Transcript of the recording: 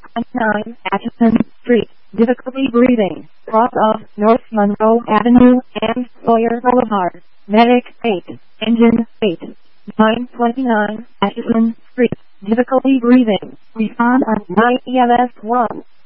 9 Atchison Street, difficulty breathing, cross of North Monroe Avenue and Sawyer Boulevard, medic 8, engine 8, 929 Atchison Street, difficulty breathing, respond on 9 EMS 1.